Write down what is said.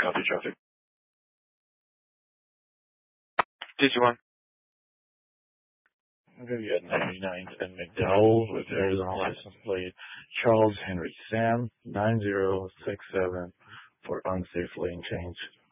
Copy traffic. DC-1. I'm going to get 99 and McDowell with Arizona license plate Charles Henry Sam 9067 for unsafe lane change.